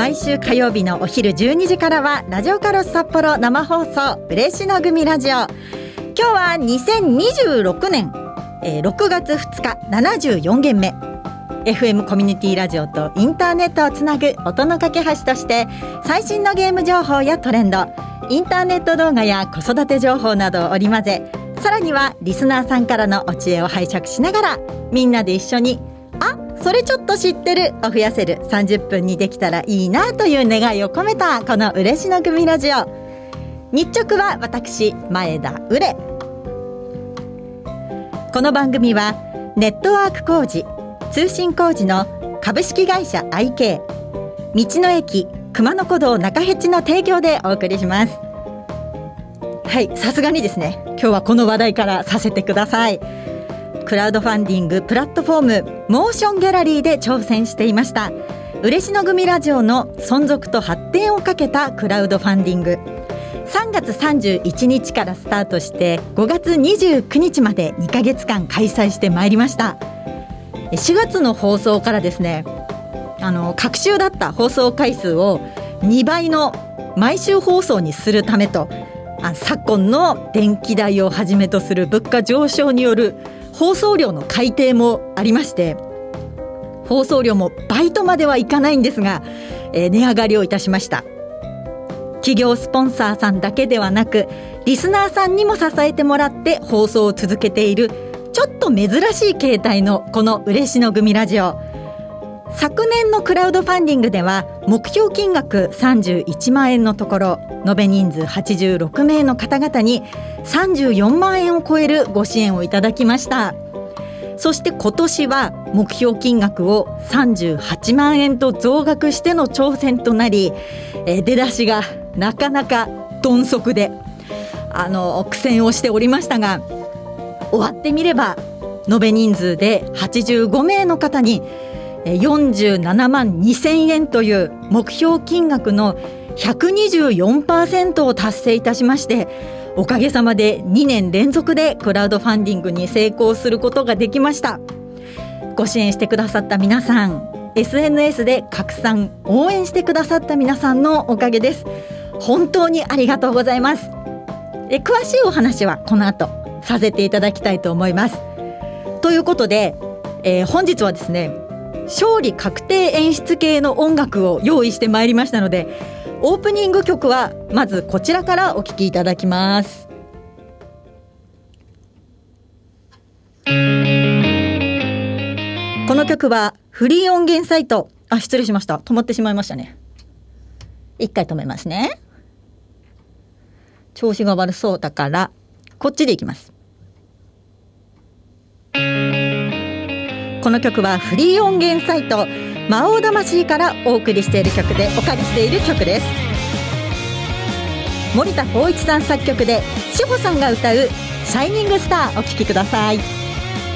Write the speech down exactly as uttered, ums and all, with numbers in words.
毎週火曜日のお昼じゅうにじからはラジオカロス札幌生放送嬉しの組ラジオ。今日はにせんにじゅうろくねん、えー、ろくがつふつかななじゅうよんげんめ、 エフエム コミュニティラジオとインターネットをつなぐ音の架け橋として最新のゲーム情報やトレンド、インターネット動画や子育て情報などを織り交ぜ、さらにはリスナーさんからのお知恵を拝借しながら、みんなで一緒にあ、それちょっと知ってるを増やせるさんじゅっぷんにできたらいいなという願いを込めたこの嬉しの組ラジオ。日直は私前田うれ。この番組はネットワーク工事通信工事の株式会社 アイケー、 道の駅熊野古道中辺地の提供でお送りします。はい、さすがにですね、今日はこの話題からさせてください。クラウドファンディングプラットフォームモーションギャラリーで挑戦していました嬉しの組ラジオの存続と発展をかけたクラウドファンディング、さんがつさんじゅういちにちからスタートしてごがつにじゅうくにちまでにかげつかん開催してまいりました。しがつの放送からですね、あの隔週だった放送回数をにばいの毎週放送にするためと、あ昨今の電気代をはじめとする物価上昇による放送料の改定もありまして、放送料も倍とまではいかないんですが、えー、値上がりをいたしました。企業スポンサーさんだけではなくリスナーさんにも支えてもらって放送を続けているちょっと珍しい形態のこの嬉しの組ラジオ。昨年のクラウドファンディングでは目標金額さんじゅういちまんえんのところ、延べ人数はちじゅうろくめいの方々にさんじゅうよんまんえんを超えるご支援をいただきました。そして今年は目標金額をさんじゅうはちまんえんと増額しての挑戦となり、えー、出だしがなかなか鈍足であの苦戦をしておりましたが、終わってみれば延べ人数ではちじゅうごめいの方によんじゅうななまんにせんえんという目標金額の ひゃくにじゅうよんパーセント を達成いたしまして、おかげさまでにねんれんぞくでクラウドファンディングに成功することができました。ご支援してくださった皆さん、 エスエヌエス で拡散応援してくださった皆さんのおかげです。本当にありがとうございます。え詳しいお話はこの後させていただきたいと思います。ということで、えー、本日はですね、勝利確定演出系の音楽を用意してまいりましたので、オープニング曲はまずこちらからお聴きいただきます。この曲はフリー音源サイト、あ、失礼しました、止まってしまいましたね。一回止めますね。調子が悪そうだからこっちでいきます。この曲はフリー音源サイト魔王魂からお送りしている曲でお借りしている曲です。森田光一さん作曲で志保さんが歌うシャイニングスター、お聴きください。